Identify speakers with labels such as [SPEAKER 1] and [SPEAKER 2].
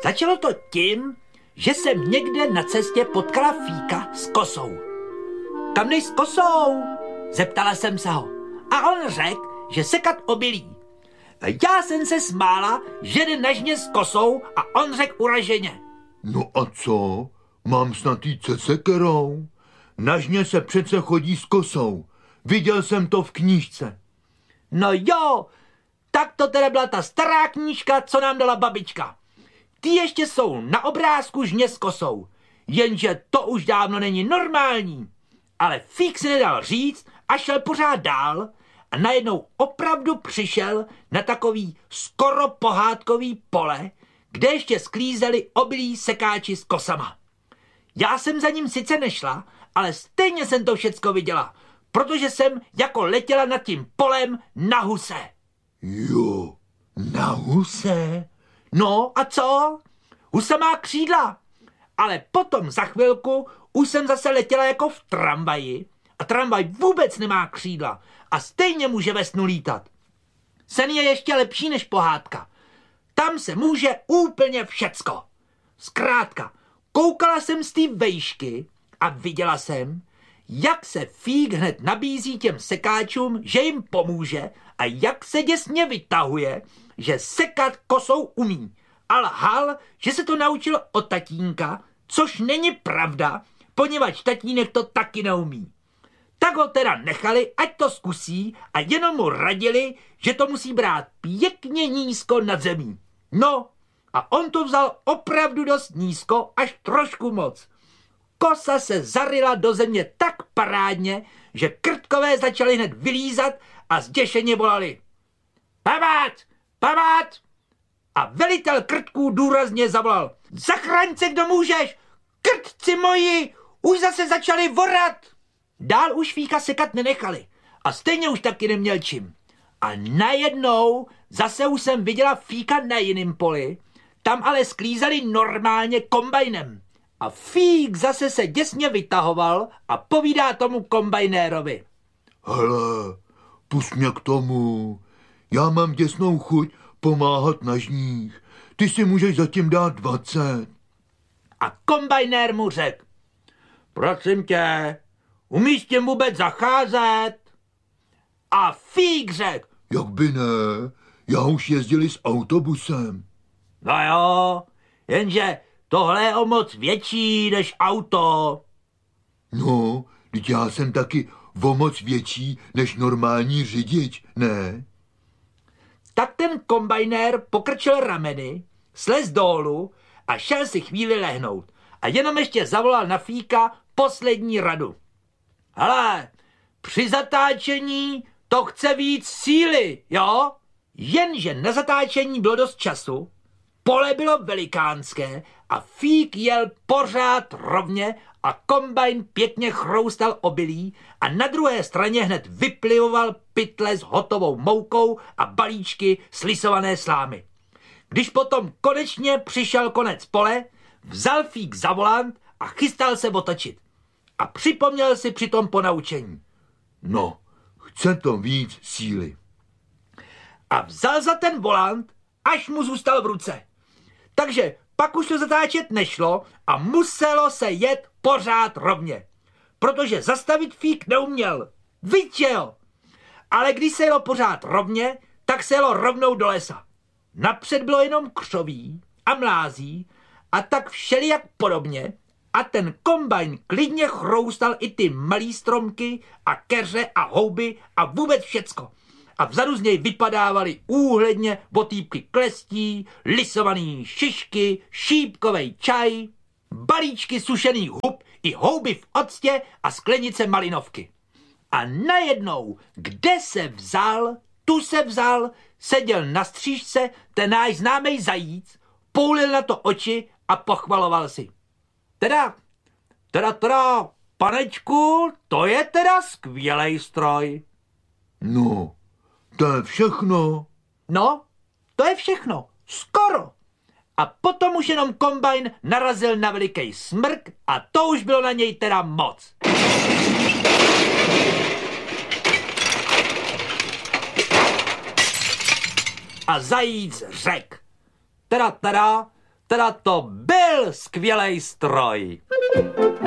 [SPEAKER 1] Začalo to tím, že jsem někde na cestě potkala Fíka s kosou. Kam jdeš s kosou? Zeptala jsem se ho. A on řekl, že sekat obilí. Já jsem se smála, že jde na žně s kosou a on řekl uraženě.
[SPEAKER 2] No a co? Mám snad jít se sekerou? Na žně se přece chodí s kosou. Viděl jsem to v knížce.
[SPEAKER 1] No jo, tak to teda byla ta stará knížka, co nám dala babička. Ty ještě jsou na obrázku žně s kosou, jenže to už dávno není normální. Ale Fík si nedal říct a šel pořád dál a najednou opravdu přišel na takový skoro pohádkový pole, kde ještě sklízeli obilí sekáči s kosama. Já jsem za ním sice nešla, ale stejně jsem to všecko viděla, protože jsem jako letěla nad tím polem na huse.
[SPEAKER 2] Jo, na huse?
[SPEAKER 1] No a co? Husa má křídla. Ale potom za chvilku už jsem zase letěla jako v tramvaji a tramvaj vůbec nemá křídla a stejně může ve snu lítat. Sen je ještě lepší než pohádka. Tam se může úplně všecko. Zkrátka, koukala jsem z té vejšky a viděla jsem, jak se Fík hned nabízí těm sekáčům, že jim pomůže a jak se děsně vytahuje, že sekat kosou umí. A lhal, že se to naučil od tatínka, což není pravda, poněvadž tatínek to taky neumí. Tak ho teda nechali, ať to zkusí a jenom mu radili, že to musí brát pěkně nízko nad zemí. No, a on to vzal opravdu dost nízko, až trošku moc. Kosa se zaryla do země tak parádně, že krtkové začali hned vylízat a zděšeně volali. Památ! Památ! A velitel krtků důrazně zavolal. Zachraň se, kdo můžeš! Krtci moji! Už zase začali vorat! Dál už Fíka sekat nenechali a stejně už taky neměl čím. A najednou zase už jsem viděla Fíka na jiném poli, tam ale sklízeli normálně kombajnem. A Fík zase se děsně vytahoval a povídá tomu kombajnérovi.
[SPEAKER 2] Hele, pust mě k tomu. Já mám děsnou chuť pomáhat na žních. Ty si můžeš zatím dát 20.
[SPEAKER 1] A kombajnér mu řekl. Prosím tě, umíš s tím vůbec zacházet? A Fík řekl.
[SPEAKER 2] Jak by ne? Já už jezdili s autobusem.
[SPEAKER 1] No jo, jenže tohle je o moc větší než auto.
[SPEAKER 2] No, teď já jsem taky o moc větší než normální řidič, ne?
[SPEAKER 1] Tak ten kombajnér pokrčil rameny, slez dolů a šel si chvíli lehnout. A jenom ještě zavolal na Fíka poslední radu. Hele, při zatáčení to chce víc síly, jo? Jenže na zatáčení bylo dost času, pole bylo velikánské a Fík jel pořád rovně a kombajn pěkně chroustal obilí a na druhé straně hned vyplivoval pytle s hotovou moukou a balíčky slisované slámy. Když potom konečně přišel konec pole, vzal Fík za volant a chystal se otočit. A připomněl si při tom ponaučení.
[SPEAKER 2] No, chce to víc síly.
[SPEAKER 1] A vzal za ten volant, až mu zůstal v ruce. Takže pak už to zatáčet nešlo a muselo se jet pořád rovně. Protože zastavit Fík neuměl. Viděl. Ale když se jelo pořád rovně, tak se jelo rovnou do lesa. Napřed bylo jenom křoví a mlází a tak všelijak podobně a ten kombajn klidně chroustal i ty malý stromky a keře a houby a vůbec všecko. A vzadu z něj vypadávaly úhledně otýpky klestí, lisovaný šišky, šípkovej čaj, balíčky sušených hub i houby v octě a sklenice malinovky. A najednou, kde se vzal, tu se vzal, seděl na střížce ten náš známej zajíc, poulil na to oči a pochvaloval si. Teda, panečku, to je teda skvělej stroj.
[SPEAKER 2] No, to je všechno.
[SPEAKER 1] No, to je všechno. Skoro. A potom už jenom kombajn narazil na veliký smrk a to už bylo na něj teda moc. A zajíc řekl. Teda, Teda to byl skvělej stroj.